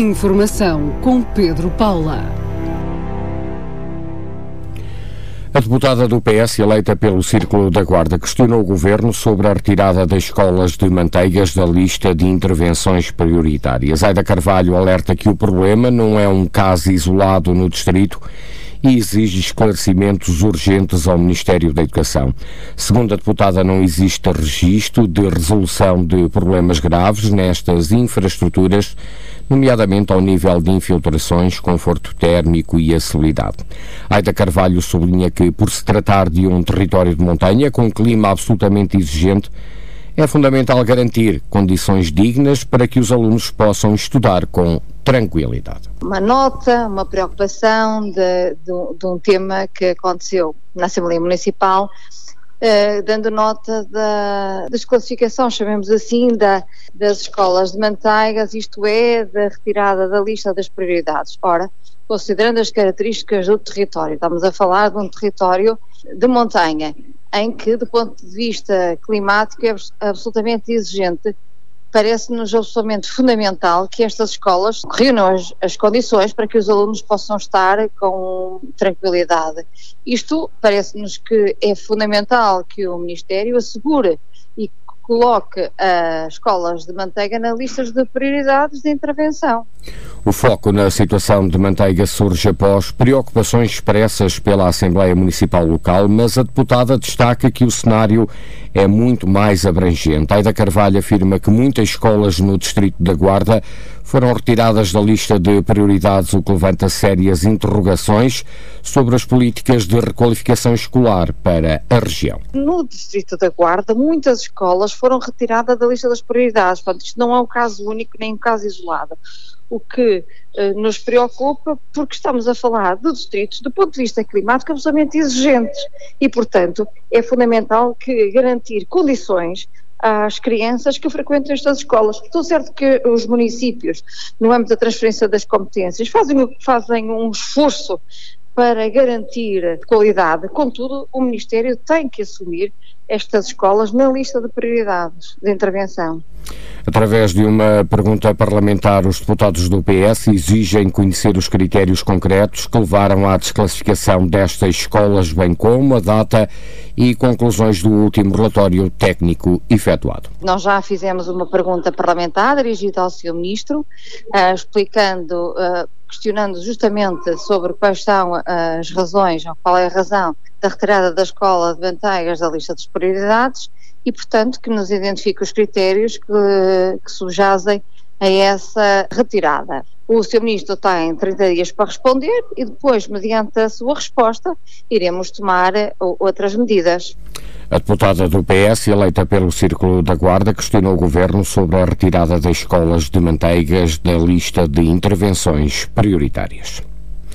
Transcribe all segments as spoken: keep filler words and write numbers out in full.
Informação com Pedro Paula. A deputada do P S, eleita pelo Círculo da Guarda, questionou o Governo sobre a retirada das escolas de Manteigas da lista de intervenções prioritárias. Aida Carvalho alerta que o problema não é um caso isolado no distrito e exige esclarecimentos urgentes ao Ministério da Educação. Segundo a deputada, não existe registro de resolução de problemas graves nestas infraestruturas, nomeadamente ao nível de infiltrações, conforto térmico e acessibilidade. Aida Carvalho sublinha que, por se tratar de um território de montanha com um clima absolutamente exigente, é fundamental garantir condições dignas para que os alunos possam estudar com tranquilidade. Uma nota, uma preocupação de, de, de um tema que aconteceu na Assembleia Municipal, eh, dando nota da desclassificação, chamemos assim, da, das escolas de Manteigas, isto é, da retirada da lista das prioridades. Ora, considerando as características do território, estamos a falar de um território de montanha, em que, do ponto de vista climático, é absolutamente exigente. Parece-nos absolutamente fundamental que estas escolas reúnam as, as condições para que os alunos possam estar com tranquilidade. Isto parece-nos que é fundamental que o Ministério assegure e coloque as escolas de Manteiga na lista de prioridades de intervenção. O foco na situação de Manteiga surge após preocupações expressas pela Assembleia Municipal local, mas a deputada destaca que o cenário é muito mais abrangente. Aida Carvalho afirma que muitas escolas no distrito da Guarda foram retiradas da lista de prioridades, o que levanta sérias interrogações sobre as políticas de requalificação escolar para a região. No distrito da Guarda, muitas escolas foram retiradas da lista das prioridades. Portanto, isto não é um caso único nem um caso isolado. O que eh, nos preocupa, porque estamos a falar de distritos do ponto de vista climático absolutamente exigentes e, portanto, é fundamental que garantir condições às crianças que frequentam estas escolas. Estou certo que os municípios, no âmbito da transferência das competências, fazem, fazem um esforço para garantir qualidade, contudo, o Ministério tem que assumir estas escolas na lista de prioridades de intervenção. Através de uma pergunta parlamentar, os deputados do P S exigem conhecer os critérios concretos que levaram à desclassificação destas escolas, bem como a data e conclusões do último relatório técnico efetuado. Nós já fizemos uma pergunta parlamentar dirigida ao senhor Ministro, uh, explicando, uh, questionando justamente sobre quais são as razões, ou qual é a razão da retirada da escola de Manteigas da lista das prioridades e, portanto, que nos identifique os critérios que, que subjazem a essa retirada. O senhor Ministro tem trinta dias para responder e depois, mediante a sua resposta, iremos tomar outras medidas. A deputada do P S, eleita pelo Círculo da Guarda, questionou o Governo sobre a retirada das escolas de Manteigas da lista de intervenções prioritárias.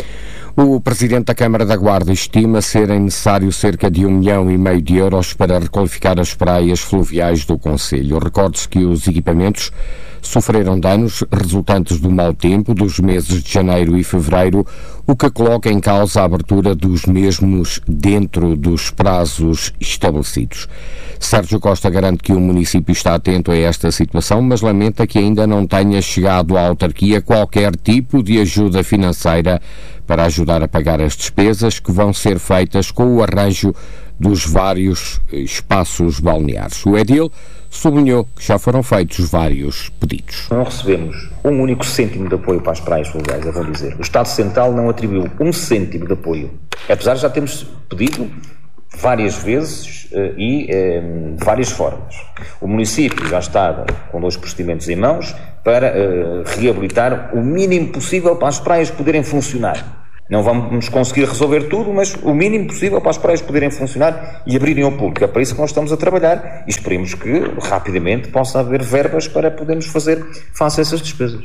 O Presidente da Câmara da Guarda estima serem necessários cerca de um milhão e meio de euros para requalificar as praias fluviais do concelho. Recorde-se que os equipamentos sofreram danos resultantes do mau tempo dos meses de janeiro e fevereiro, o que coloca em causa a abertura dos mesmos dentro dos prazos estabelecidos. Sérgio Costa garante que o município está atento a esta situação, mas lamenta que ainda não tenha chegado à autarquia qualquer tipo de ajuda financeira para ajudar a pagar as despesas que vão ser feitas com o arranjo dos vários espaços balneares. O edil sublinhou que já foram feitos vários pedidos. Não recebemos um único cêntimo de apoio para as praias fluviais, é bom dizer. O Estado Central não atribuiu um cêntimo de apoio, apesar de já termos pedido várias vezes uh, e uh, de várias formas. O município já está com dois procedimentos em mãos para uh, reabilitar o mínimo possível para as praias poderem funcionar. Não vamos conseguir resolver tudo, mas o mínimo possível para as praias poderem funcionar e abrirem ao público. É para isso que nós estamos a trabalhar e esperemos que rapidamente possa haver verbas para podermos fazer face a essas despesas.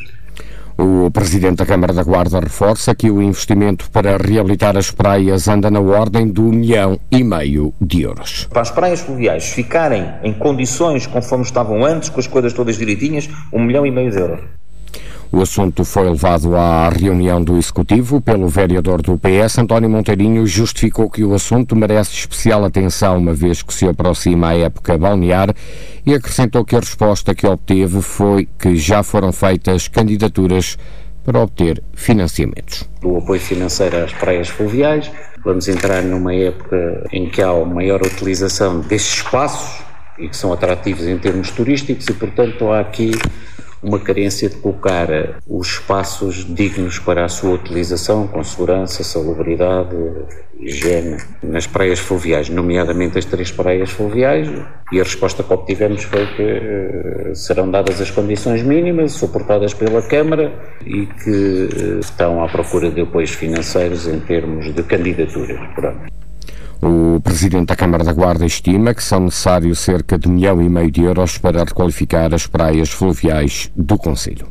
O Presidente da Câmara da Guarda reforça que o investimento para reabilitar as praias anda na ordem do milhão e meio de euros. Para as praias fluviais ficarem em condições conforme estavam antes, com as coisas todas direitinhas, um milhão e meio de euros. O assunto foi levado à reunião do Executivo pelo vereador do P S, António Monteirinho, justificou que o assunto merece especial atenção, uma vez que se aproxima a época balnear, e acrescentou que a resposta que obteve foi que já foram feitas candidaturas para obter financiamentos. O apoio financeiro às praias fluviais, vamos entrar numa época em que há uma maior utilização destes espaços e que são atrativos em termos turísticos e, portanto, há aqui uma carência de colocar os espaços dignos para a sua utilização, com segurança, salubridade, higiene, nas praias fluviais, nomeadamente as três praias fluviais, e a resposta que obtivemos foi que uh, serão dadas as condições mínimas, suportadas pela Câmara, e que uh, estão à procura de apoios financeiros em termos de candidaturas. Pronto. O Presidente da Câmara da Guarda estima que são necessários cerca de um milhão e meio de euros para requalificar as praias fluviais do concelho.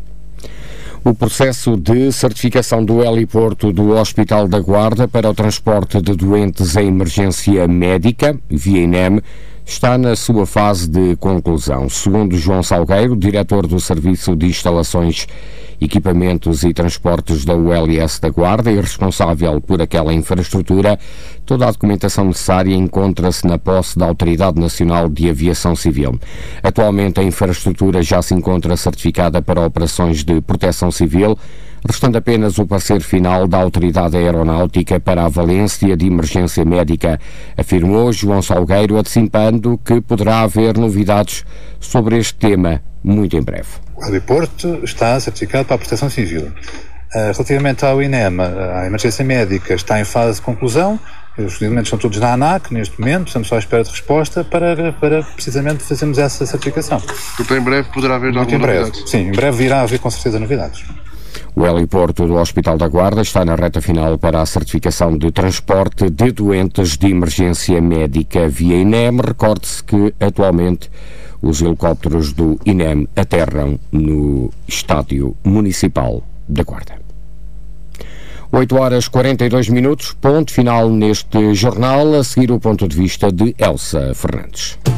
O processo de certificação do heliporto do Hospital da Guarda para o transporte de doentes em emergência médica, via INEM, está na sua fase de conclusão. Segundo João Salgueiro, diretor do Serviço de Instalações, Equipamentos e Transportes da U L S da Guarda e responsável por aquela infraestrutura, toda a documentação necessária encontra-se na posse da Autoridade Nacional de Aviação Civil. Atualmente a infraestrutura já se encontra certificada para operações de proteção civil, restando apenas o parecer final da Autoridade Aeronáutica para a valência de emergência médica, afirmou João Salgueiro, antecipando que poderá haver novidades sobre este tema muito em breve. O heliporto está certificado para a proteção civil. Uh, relativamente ao INEM, a emergência médica está em fase de conclusão. Os documentos são todos na ANAC neste momento, estamos só à espera de resposta para, para precisamente fazermos essa certificação. Então em breve poderá haver Muito alguma em breve. novidade? Sim, em breve virá haver com certeza novidades. O heliporto do Hospital da Guarda está na reta final para a certificação de transporte de doentes de emergência médica via INEM. Recorde-se que atualmente os helicópteros do INEM aterram no Estádio Municipal da Guarda. oito horas e quarenta e dois minutos, ponto final neste jornal. A seguir o ponto de vista de Elsa Fernandes.